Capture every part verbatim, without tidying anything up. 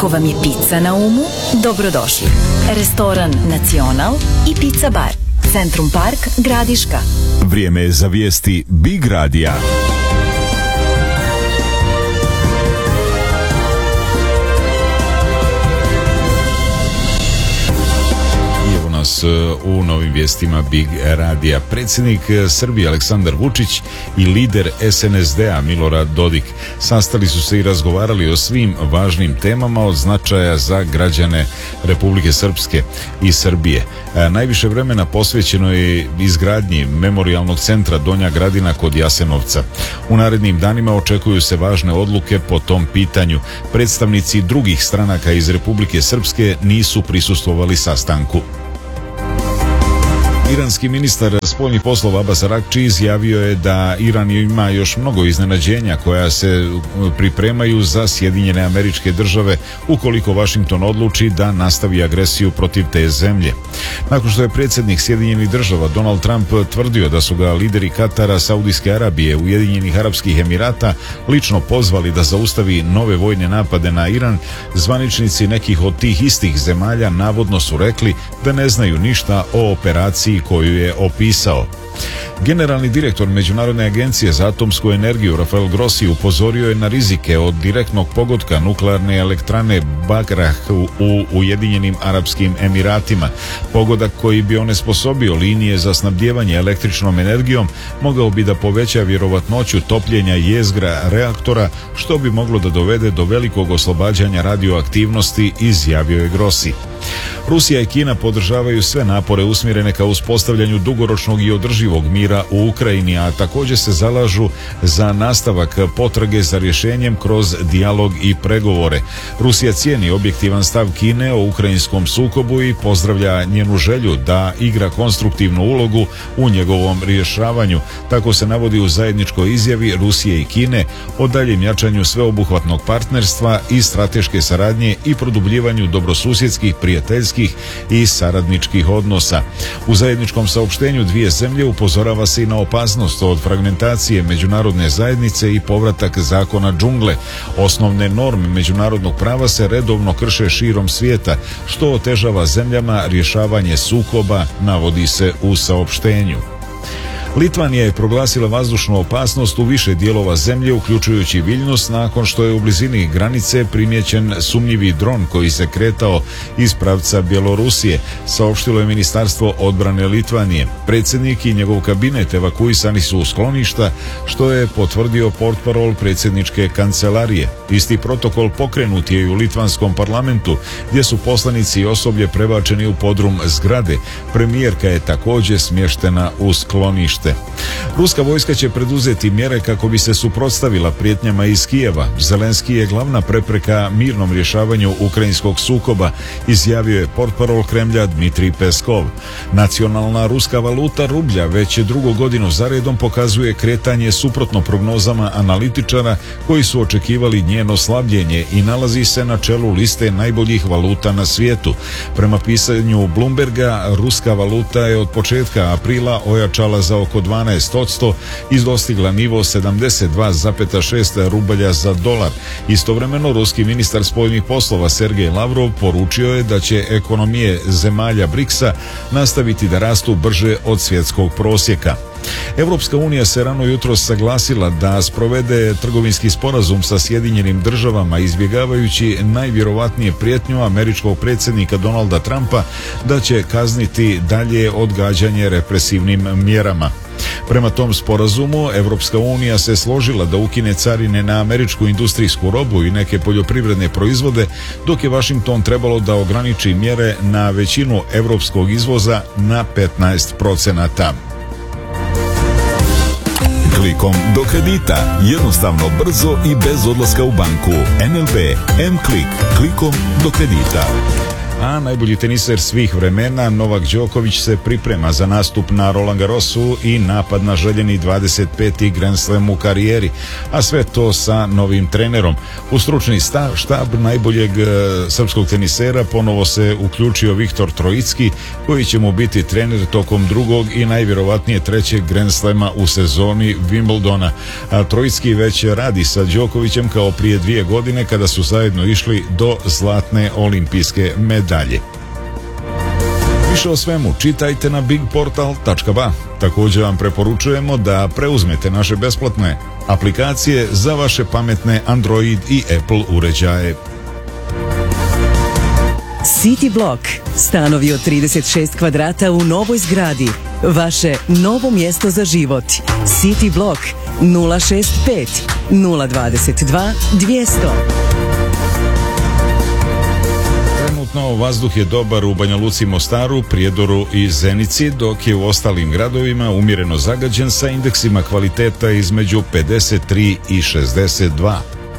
Ako vam je pizza na umu, dobrodošli. Restoran Nacional i Pizza Bar. Centrum Park, Gradiška. Vrijeme je za vijesti Big Radija. U novim vijestima Big Radija. Predsjednik Srbije Aleksandar Vučić i lider S N S D-a Milorad Dodik sastali su se i razgovarali o svim važnim temama od značaja za građane Republike Srpske i Srbije. Najviše vremena posvećeno je izgradnji memorijalnog centra Donja Gradina kod Jasenovca. U narednim danima očekuju se važne odluke po tom pitanju. Predstavnici drugih stranaka iz Republike Srpske nisu prisustvovali sastanku. Iranski ministar spoljnih poslova Abbas Araghči izjavio je da Iran ima još mnogo iznenađenja koja se pripremaju za Sjedinjene Američke Države ukoliko Washington odluči da nastavi agresiju protiv te zemlje. Nakon što je predsjednik Sjedinjenih Država Donald Trump tvrdio da su ga lideri Katara, Saudijske Arabije, Ujedinjenih Arapskih Emirata lično pozvali da zaustavi nove vojne napade na Iran, zvaničnici nekih od tih istih zemalja navodno su rekli da ne znaju ništa o operaciji koju je opisao. Generalni direktor Međunarodne agencije za atomsku energiju Rafael Grossi upozorio je na rizike od direktnog pogotka nuklearne elektrane Bagrah u Ujedinjenim Arapskim Emiratima. Pogodak koji bi onesposobio linije za snabdijevanje električnom energijom mogao bi da poveća vjerovatnoću topljenja jezgra reaktora, što bi moglo da dovede do velikog oslobađanja radioaktivnosti, izjavio je Grossi. Rusija i Kina podržavaju sve napore usmjerene ka uspostavljanju dugoročnog i održivog mira u Ukrajini, a također se zalažu za nastavak potrage za rješenjem kroz dijalog i pregovore. Rusija cijeni objektivan stav Kine o ukrajinskom sukobu i pozdravlja njenu želju da igra konstruktivnu ulogu u njegovom rješavanju. Tako se navodi u zajedničkoj izjavi Rusije i Kine o daljem jačanju sveobuhvatnog partnerstva i strateške saradnje i produbljivanju dobrosusjedskih, prijateljskih i saradničkih odnosa. U zajedničkom saopštenju dvije zemlje upozorava se i na opasnost od fragmentacije međunarodne zajednice i povratak zakona džungle. Osnovne norme međunarodnog prava se redovno krše širom svijeta, što otežava zemljama rješavanje sukoba, navodi se u saopštenju. Litvanija je proglasila vazdušnu opasnost u više dijelova zemlje, uključujući Viljnus, nakon što je u blizini granice primijećen sumnjivi dron koji se kretao iz pravca Bjelorusije, saopštilo je Ministarstvo odbrane Litvanije. Predsjednik i njegov kabinet evakuisani su u skloništa, što je potvrdio portparol predsjedničke kancelarije. Isti protokol pokrenut je i u litvanskom parlamentu, gdje su poslanici i osoblje prebačeni u podrum zgrade. Premijerka je također smještena u sklonište. Ruska vojska će preduzeti mjere kako bi se suprotstavila prijetnjama iz Kijeva. Zelenski je glavna prepreka mirnom rješavanju ukrajinskog sukoba, izjavio je portparol Kremlja Dmitrij Peskov. Nacionalna ruska valuta rublja već drugu godinu zaredom pokazuje kretanje suprotno prognozama analitičara koji su očekivali njeno slabljenje i nalazi se na čelu liste najboljih valuta na svijetu. Prema pisanju Bloomberga, ruska valuta je od početka aprila ojačala za oko dvanaest posto i dostigla nivo sedamdeset dva zarez šest rubalja za dolar. Istovremeno, ruski ministar spoljnih poslova Sergej Lavrov poručio je da će ekonomije zemalja briksa nastaviti da rastu brže od svjetskog prosjeka. Europska unija se rano jutros saglasila da sprovede trgovinski sporazum sa Sjedinjenim Državama, izbjegavajući najvjerovatnije prijetnju američkog predsjednika Donalda Trumpa da će kazniti dalje odgađanje represivnim mjerama. Prema tom sporazumu, Europska unija se složila da ukine carine na američku industrijsku robu i neke poljoprivredne proizvode, dok je Washington trebalo da ograniči mjere na većinu europskog izvoza na petnaest procenata. Klikom do kredita. Jednostavno, brzo i bez odlaska u banku. N L B M-Klik. Klikom do kredita. A najbolji teniser svih vremena Novak Đoković se priprema za nastup na Roland Garrosu i napad na željeni dvadeset peti Grand Slam u karijeri, a sve to sa novim trenerom. U stručni stav, štab najboljeg e, srpskog tenisera ponovo se uključio Viktor Trojicki, koji će mu biti trener tokom drugog i najvjerovatnije trećeg Grand Slama u sezoni Wimbledona. A Trojicki već radi sa Đokovićem kao prije dvije godine kada su zajedno išli do zlatne olimpijske medalje. Više o svemu čitajte na big portal tačka ba. Također vam preporučujemo da preuzmete naše besplatne aplikacije za vaše pametne Android i Apple uređaje. City Block. Stanovi od trideset šest kvadrata u novoj zgradi. Vaše novo mjesto za život. City Block nula šest pet nula dvadeset dva dvjesto. Trenutno vazduh je dobar u Banja Luci, Mostaru, Prijedoru i Zenici, dok je u ostalim gradovima umjereno zagađen sa indeksima kvaliteta između pedeset tri i šezdeset dva.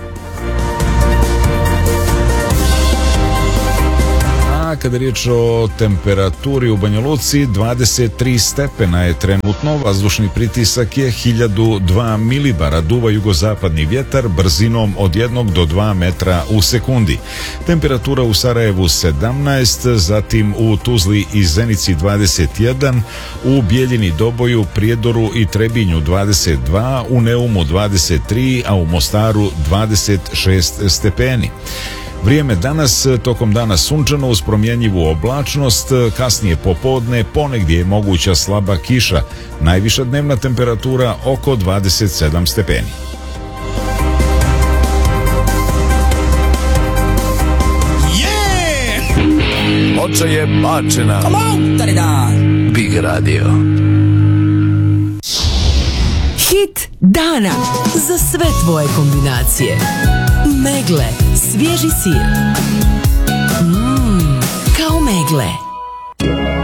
Kada je riječ o temperaturi u Banja Luci, dvadeset tri stepena je trenutno, vazdušni pritisak je hiljadu dva milibara, duva jugozapadni vjetar brzinom od jednog do dva metra u sekundi. Temperatura u Sarajevu sedamnaest, zatim u Tuzli i Zenici dvadeset jedan, u Bijeljini, Doboju, Prijedoru i Trebinju dvadeset dva, u Neumu dvadeset tri, a u Mostaru dvadeset šest stepeni. Vrijeme danas, tokom dana sunčano uz promjenjivu oblačnost, kasnije popodne ponegdje je moguća slaba kiša, najviša dnevna temperatura oko dvadeset sedam stepeni. Yeah! Oča je bačena. Big Radio. Hit dana za sve tvoje kombinacije. Megle, svježi sir. Mmm, kao megle.